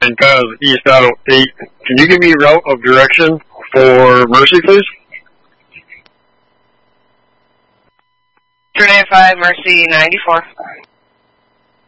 and Cuz east out of 8. Can you give me route of direction for Mercy, please? 395, Mercy 94.